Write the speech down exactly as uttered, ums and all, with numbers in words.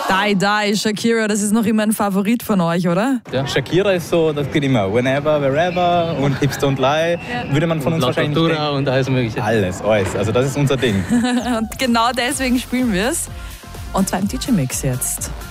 Die, die, Shakira, das ist noch immer ein Favorit von euch, oder? Ja. Shakira ist so, das geht immer. Whenever, wherever und Hips Don't Lie. Ja. Würde man von uns wahrscheinlich nicht denken. Und alles Mögliche. Alles, alles. Also das ist unser Ding. Und genau deswegen spielen wir es. Und zwar im D J-Mix jetzt.